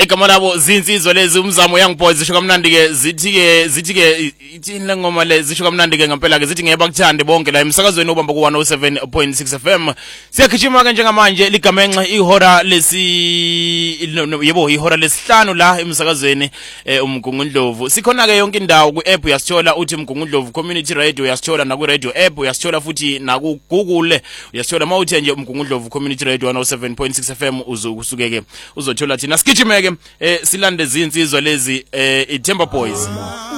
igama labo zinsizwa lezi umzamo young boys zisho kamnandi ke zithi ke ithini la ngoma le zisho kamnandi ke ngempela ke zithi ngeke bakuthande bonke la emsakazweni obamba ku 107.6 FM siyakhishima ke njengamanje ligamenxe ihora ihora lesihlanu la emsakazweni umgungundlovu sikhona ke yonke indawo ku app uyasithola uthi umgungundlovu community radio uyasithola na ku radio app uyasithola futhi na ku Google uyasithola mawuthi nje umgungundlovu community radio 107.6 FM uzokusukeke uzothola thina sigijimeke silande zinsizwa lezi iTemba Boys.